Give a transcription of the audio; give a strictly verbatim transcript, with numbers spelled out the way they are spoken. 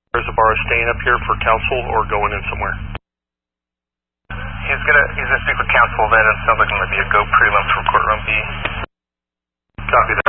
Ibarra staying up here for counsel or going in somewhere? He's gonna he's gonna speak with counsel then. It sounds like it might be a go prelim for courtroom B. Copy that.